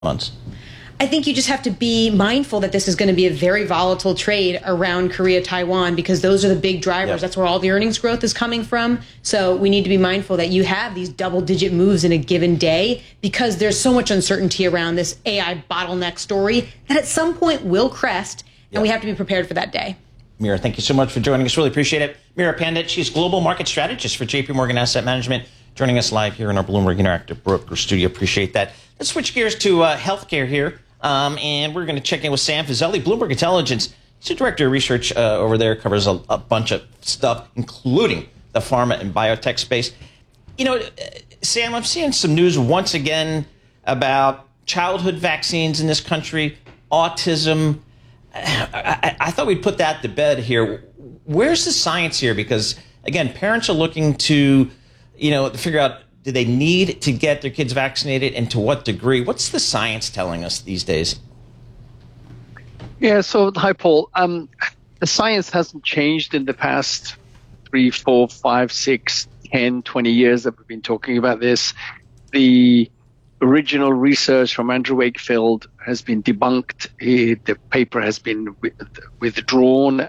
months? I think you just have to be mindful that this is going to be a very volatile trade around Korea, Taiwan, because those are the big drivers. Yep. That's where all the earnings growth is coming from. So we need to be mindful that you have these double-digit moves in a given day because there's so much uncertainty around this AI bottleneck story that at some point will crest, and we have to be prepared for that day. Meera, thank you so much for joining us. Really appreciate it. Meera Pandit, she's Global Market Strategist for JP Morgan Asset Management, joining us live here in our Bloomberg Interactive Broker Studio. Appreciate that. Let's switch gears to healthcare here. And we're going to check in with Sam Fazeli, Bloomberg Intelligence. He's a director of research over there, covers a bunch of stuff, including the pharma and biotech space. You know, Sam, I'm seeing some news once again about childhood vaccines in this country, autism. I thought we'd put that to bed here. Where's the science here? Because, again, parents are looking to, figure out, do they need to get their kids vaccinated and to what degree? What's the science telling us these days? Yeah, so, hi, Paul. The science hasn't changed in the past 3, 4, 5, 6, 10, 20 years that we've been talking about this. The original research from Andrew Wakefield has been debunked. The paper has been withdrawn.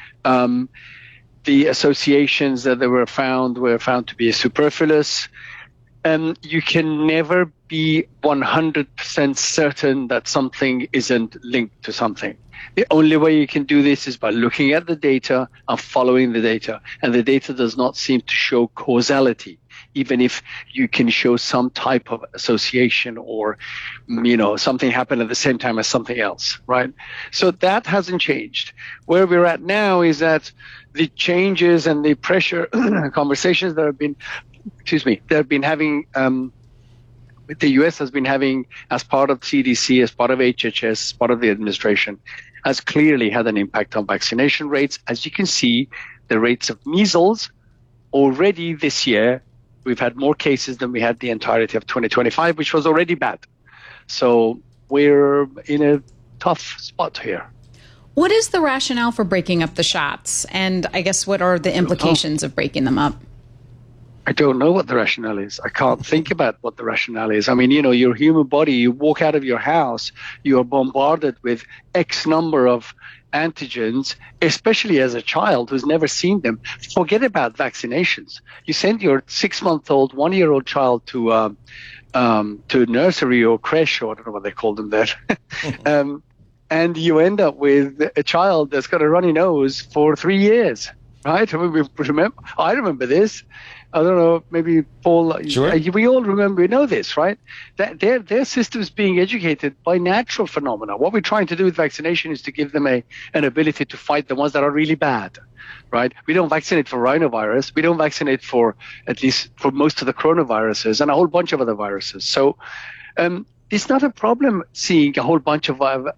The associations that were found to be superfluous. You can never be 100% certain that something isn't linked to something. The only way you can do this is by looking at the data and following the data. And the data does not seem to show causality, even if you can show some type of association or, something happened at the same time as something else, right? So that hasn't changed. Where we're at now is that the changes and the pressure conversations that have been having, the U.S. has been having as part of CDC, as part of HHS, as part of the administration, has clearly had an impact on vaccination rates. As you can see, the rates of measles already this year, we've had more cases than we had the entirety of 2025, which was already bad. So we're in a tough spot here. What is the rationale for breaking up the shots? And I guess what are the implications of breaking them up? I don't know what the rationale is. I can't think about what the rationale is. I mean, your human body, you walk out of your house, you are bombarded with X number of antigens, especially as a child who's never seen them. Forget about vaccinations. You send your 6-month-old, 1-year-old child to nursery or creche, or I don't know what they call them there. And you end up with a child that's got a runny nose for 3 years, right? I mean, I remember this. I don't know, maybe Paul, sure. We all remember, we know this, right? That their system's being educated by natural phenomena. What we're trying to do with vaccination is to give them an ability to fight the ones that are really bad, right? We don't vaccinate for rhinovirus. We don't vaccinate for, at least for most of the coronaviruses and a whole bunch of other viruses. So it's not a problem seeing a whole bunch of,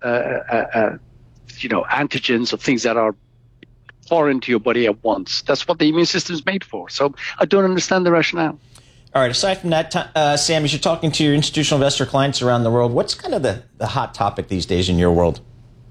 antigens or things that are foreign to your body at once. That's what the immune system is made for. So I don't understand the rationale. All right. Aside from that, Sam, as you're talking to your institutional investor clients around the world, what's kind of the hot topic these days in your world?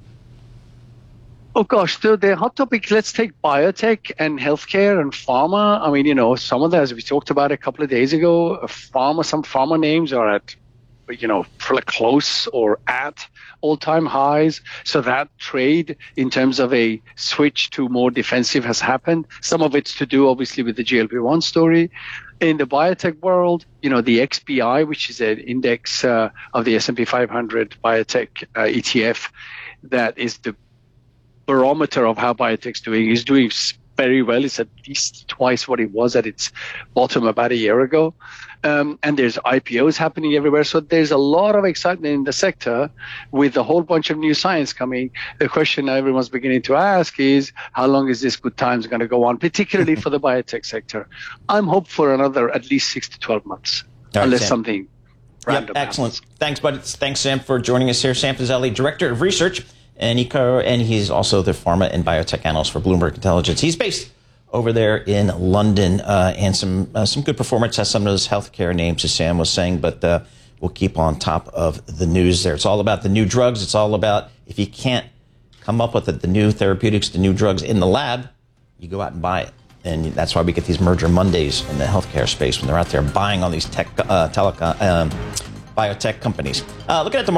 Oh, gosh, the hot topic, let's take biotech and healthcare and pharma. I mean, some of that, as we talked about a couple of days ago, some pharma names are at, close or at all-time highs. So that trade in terms of a switch to more defensive has happened. Some of it's to do, obviously, with the GLP-1 story. In the biotech world, the XBI, which is an index of the S&P 500 biotech ETF, that is the barometer of how biotech's doing, is doing very well. It's at least twice what it was at its bottom about a year ago. And there's IPOs happening everywhere. So there's a lot of excitement in the sector with a whole bunch of new science coming. The question everyone's beginning to ask is, how long is this good times going to go on, particularly for the biotech sector? I'm hopeful for another at least 6 to 12 months, right, unless something random excellent happens. Thanks, buddy. Thanks, Sam, for joining us here. Sam Fazeli, Director of Research, and he's also the pharma and biotech analyst for Bloomberg Intelligence. He's based over there in London, and some good performance has some of those healthcare names, as Sam was saying, but we'll keep on top of the news there. It's all about the new drugs. It's all about, if you can't come up with the new therapeutics, the new drugs in the lab, you go out and buy it. And that's why we get these merger Mondays in the healthcare space when they're out there buying all these biotech companies. Looking at the